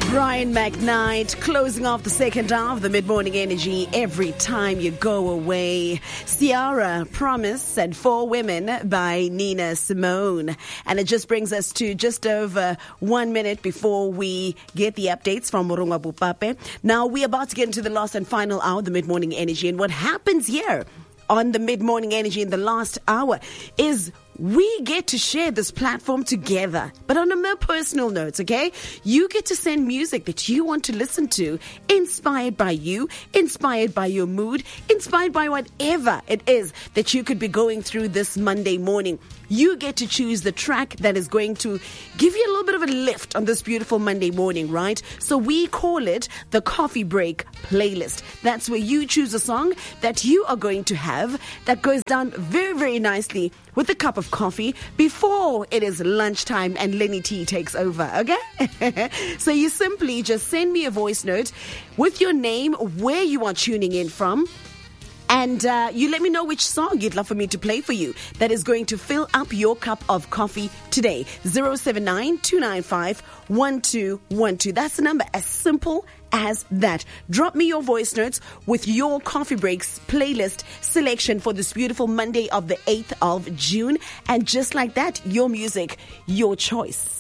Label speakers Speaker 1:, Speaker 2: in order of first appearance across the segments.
Speaker 1: Brian McKnight closing off the second half of the Mid-Morning Energy. Every time you go away. Ciara, Promise, and Four Women by Nina Simone. And it just brings us to just over 1 minute before we get the updates from Morongwa Bupape. Now, we're about to get into the last and final hour of the Mid-Morning Energy. And what happens here on the Mid-Morning Energy in the last hour is we get to share this platform together, but on a more personal note, okay? You get to send music that you want to listen to, inspired by you, inspired by your mood, inspired by whatever it is that you could be going through this Monday morning. You get to choose the track that is going to give you a little bit of a lift on this beautiful Monday morning, right? So we call it the Coffee Break Playlist. That's where you choose a song that you are going to have that goes down very, very nicely with a cup of coffee before it is lunchtime and Lenny T takes over, okay? So you simply just send me a voice note with your name, where you are tuning in from, and you let me know which song you'd love for me to play for you that is going to fill up your cup of coffee today. 079-295-1212. That's the number, as simple as that. Drop me your voice notes with your Coffee Breaks playlist selection for this beautiful Monday of the 8th of June. And just like that, your music, your choice.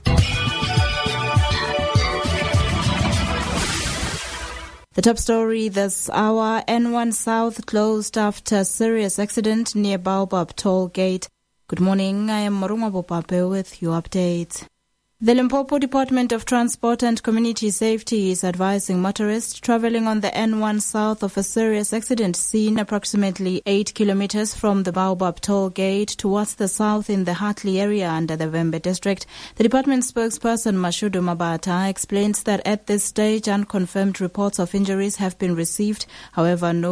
Speaker 2: The top story this hour, N1 South closed after serious accident near Baobab Toll Gate. Good morning, I am Morongwa Bupape with your updates. The Limpopo Department of Transport and Community Safety is advising motorists traveling on the N1 south of a serious accident seen approximately 8 kilometers from the Baobab Toll Gate towards the south in the Hartley area under the Vhembe district. The department spokesperson Mashudu Mabata explains that at this stage unconfirmed reports of injuries have been received. However, no